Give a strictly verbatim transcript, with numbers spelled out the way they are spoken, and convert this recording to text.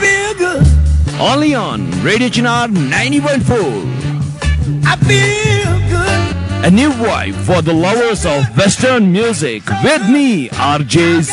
feel good. Only on Radio Chinar ninety point four. I feel good. A new vibe for the lovers of Western music with me, R J